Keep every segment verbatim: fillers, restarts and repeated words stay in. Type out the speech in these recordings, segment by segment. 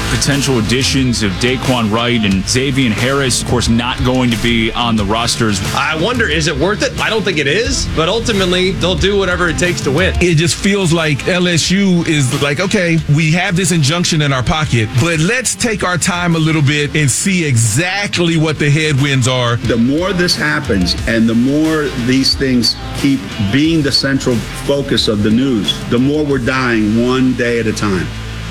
potential additions of Daquan Wright and Xavier Harris, of course, not going to be on the rosters. I wonder, is it worth it? I don't think it is, but ultimately, they'll do whatever it takes to win. It just feels like L S U is like, okay, we have this injunction in our pocket, but let's take our time a little bit and see exactly what the headwinds are. The more this happens and the more these things keep being the central focus of the news, the more we're dying one day at a time.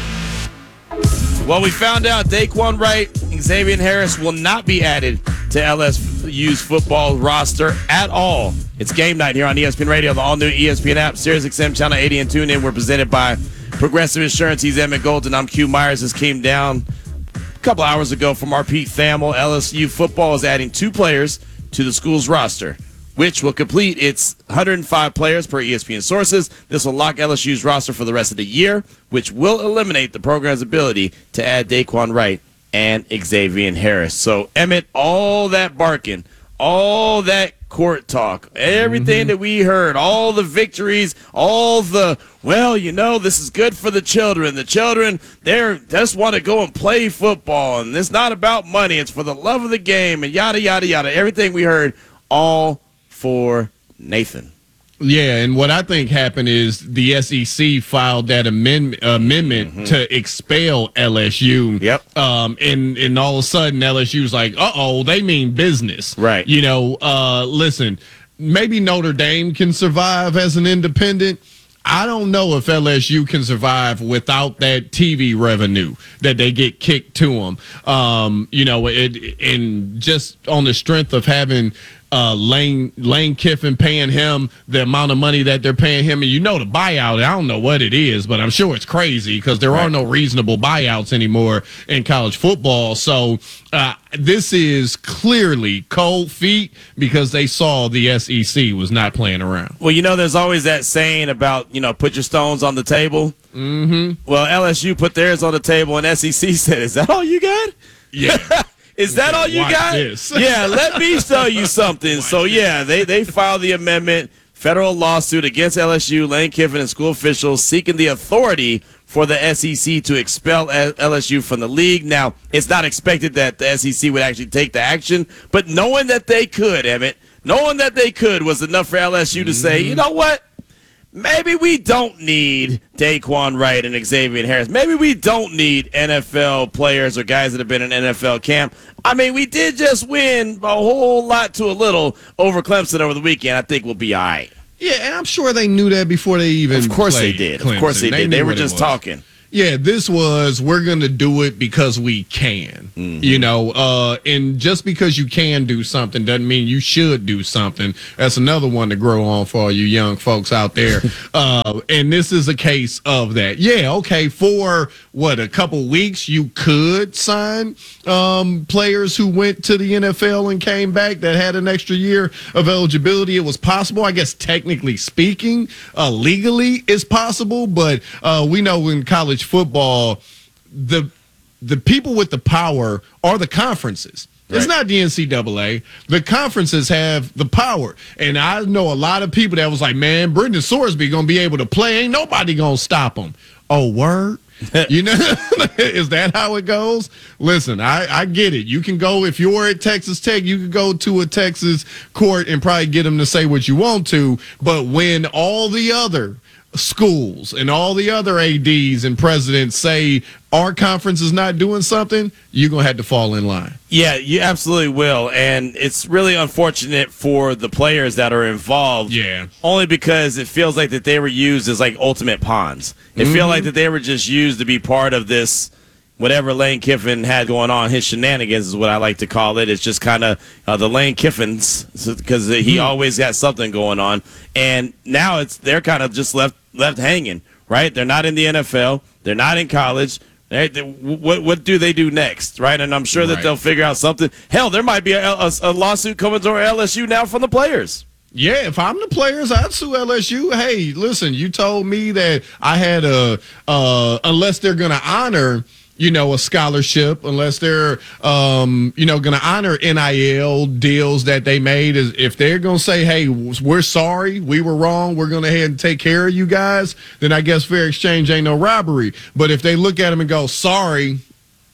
Well, we found out Daquan Wright and Xavier Harris will not be added to L S U's football roster at all. It's game night here on E S P N Radio, the all-new E S P N app, Sirius X M Channel eighty, and TuneIn. We're presented by Progressive Insurance. He's Emmett Golden. I'm Q Myers. This came down a couple hours ago from our Pete Thamel. L S U football is adding two players to the school's roster, which will complete its one hundred five players per E S P N sources. This will lock L S U's roster for the rest of the year, which will eliminate the program's ability to add Daquan Wright and Xavier Harris. So, Emmett, all that barking, all that court talk, everything mm-hmm. that we heard, all the victories, all the, well, you know, this is good for the children. The children, they just want to go and play football, and it's not about money. It's for the love of the game, and yada, yada, yada. Everything we heard, all for Nathan. Yeah, and what I think happened is the S E C filed that amend, amendment mm-hmm. to expel L S U. Yep. Um, and, and all of a sudden, L S U's like, uh-oh, they mean business. Right. You know, uh, listen, maybe Notre Dame can survive as an independent. I don't know if L S U can survive without that T V revenue that they get kicked to them. Um, you know, it, and just on the strength of having uh, Lane Lane Kiffin paying him the amount of money that they're paying him, and you know the buyout, I don't know what it is, but I'm sure it's crazy because there right. are no reasonable buyouts anymore in college football. So uh, this is clearly cold feet because they saw the S E C was not playing around. Well, you know, there's always that saying about, you know, put your stones on the table. Mm-hmm. Well, L S U put theirs on the table, and S E C said, is that all you got? Yeah. Is that all you Watch got? This. Yeah, let me tell you something. So, yeah, they, they filed the amendment, federal lawsuit against L S U, Lane Kiffin, and school officials seeking the authority for the S E C to expel L S U from the league. Now, it's not expected that the S E C would actually take the action, but knowing that they could, Emmett, knowing that they could was enough for L S U to mm-hmm. say, you know what? Maybe we don't need Daquan Wright and Xavier Harris. Maybe we don't need N F L players or guys that have been in N F L camp. I mean, we did just win a whole lot to a little over Clemson over the weekend. I think we'll be all right. Yeah, and I'm sure they knew that before they even Of course played they did. Clemson. Of course they, they did. They were just talking. Yeah, this was, we're going to do it because we can, mm-hmm. you know, uh, and just because you can do something doesn't mean you should do something. That's another one to grow on for all you young folks out there. uh, and this is a case of that. Yeah, okay, for, what, a couple weeks you could sign um, players who went to the N F L and came back that had an extra year of eligibility. It was possible. I guess technically speaking, uh, legally it's possible, but uh, we know in college football, the the people with the power are the conferences. It's right. not the N C double A. The conferences have the power. And I know a lot of people that was like, man, Brendan Sorsby going to be able to play. Ain't nobody going to stop him. Oh, word? You know, is that how it goes? Listen, I, I get it. You can go, if you're at Texas Tech, you can go to a Texas court and probably get them to say what you want to. But when all the other schools and all the other A Ds and presidents say our conference is not doing something, you're going to have to fall in line. Yeah, you absolutely will. And it's really unfortunate for the players that are involved. Yeah. Only because it feels like that they were used as like ultimate pawns. It mm-hmm. feels like that they were just used to be part of this, whatever Lane Kiffin had going on. His shenanigans is what I like to call it. It's just kind of uh, the Lane Kiffins, because he mm-hmm. always got something going on. And now it's they're kind of just left left hanging, right? They're not in the N F L. They're not in college. They, they, what what do they do next, right? And I'm sure that right. they'll figure out something. Hell, there might be a, a, a lawsuit coming to L S U now from the players. Yeah, if I'm the players, I'd sue L S U. Hey, listen, you told me that I had a, uh, unless they're going to honor, you know, a scholarship, unless they're, um, you know, going to honor N I L deals that they made. Is if they're going to say, hey, we're sorry, we were wrong, we're going to ahead and take care of you guys, then I guess fair exchange ain't no robbery. But if they look at them and go, sorry,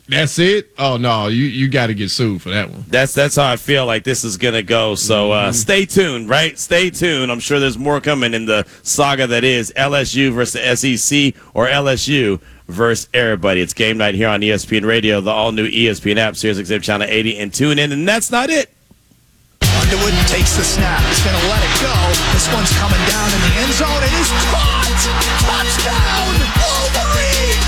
That's it? Oh, no, you, you got to get sued for that one. That's that's how I feel like this is going to go. So uh, stay tuned, right? Stay tuned. I'm sure there's more coming in the saga that is L S U versus the S E C or L S U versus everybody. It's game night here on E S P N Radio, the all-new E S P N app, Sirius X M Channel eighty, and tune in. And that's not it. Underwood takes the snap. He's going to let it go. This one's coming down in the end zone. It is caught. Touchdown, Wolverines!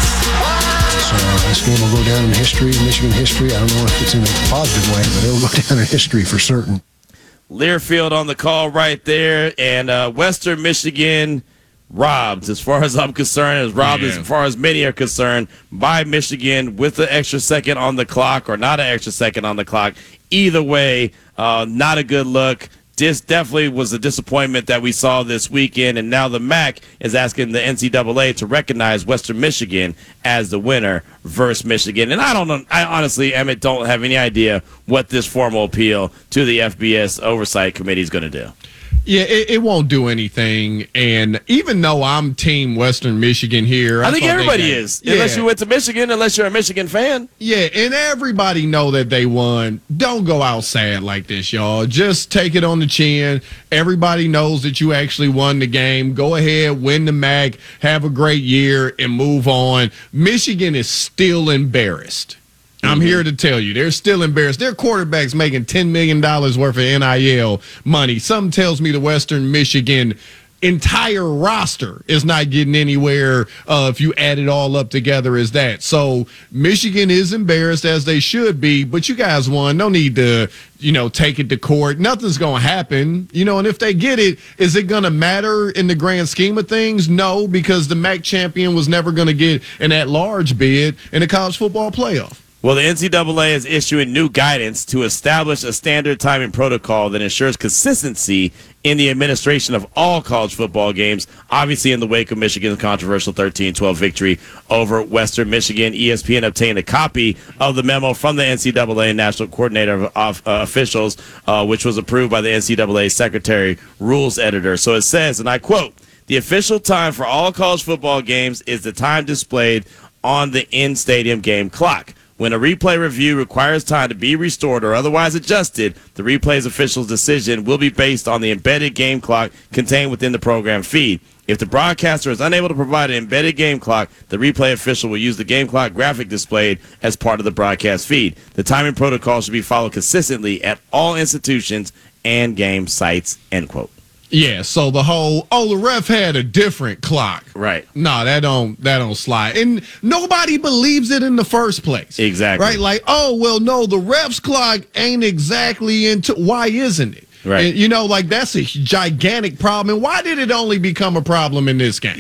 So uh, this game will go down in history, Michigan history. I don't know if it's in a positive way, but it'll go down in history for certain. Learfield on the call right there, and uh, Western Michigan robbed, as far as I'm concerned, as robbed Yeah. as far as many are concerned, by Michigan with the extra second on the clock or not an extra second on the clock. Either way, uh, not a good look. This definitely was a disappointment that we saw this weekend, and now the M A C is asking the N C double A to recognize Western Michigan as the winner versus Michigan. And I don't know, I honestly, Emmett, don't have any idea what this formal appeal to the F B S Oversight Committee is going to do. Yeah, it, it won't do anything. And even though I'm Team Western Michigan here, I, I think thought they everybody got- is, Yeah. unless you went to Michigan, unless you're a Michigan fan. Yeah, and everybody know that they won. Don't go out sad like this, y'all. Just take it on the chin. Everybody knows that you actually won the game. Go ahead, win the M A C, have a great year, and move on. Michigan is still embarrassed. I'm here to tell you, they're still embarrassed. Their quarterback's making ten million dollars worth of N I L money. Something tells me the Western Michigan entire roster is not getting anywhere uh, if you add it all up together as that. So Michigan is embarrassed, as they should be, but you guys won. No need to, you know, take it to court. Nothing's going to happen. You know, and if they get it, is it going to matter in the grand scheme of things? No, because the M A C champion was never going to get an at-large bid in the college football playoff. Well, the N C double A is issuing new guidance to establish a standard timing protocol that ensures consistency in the administration of all college football games, obviously in the wake of Michigan's controversial thirteen twelve victory over Western Michigan. E S P N obtained a copy of the memo from the N C double A National Coordinator of uh, Officials, uh, which was approved by the N C double A Secretary Rules Editor. So it says, and I quote, "The official time for all college football games is the time displayed on the in-stadium game clock. When a replay review requires time to be restored or otherwise adjusted, the replay's official's decision will be based on the embedded game clock contained within the program feed. If the broadcaster is unable to provide an embedded game clock, the replay official will use the game clock graphic displayed as part of the broadcast feed. The timing protocol should be followed consistently at all institutions and game sites," end quote. Yeah, so the whole, oh, the ref had a different clock. Right. No, that don't that don't slide. And nobody believes it in the first place. Exactly. Right? Like, oh, well, no, the ref's clock ain't exactly into, why isn't it? Right. And, you know, like, that's a gigantic problem. And why did it only become a problem in this game?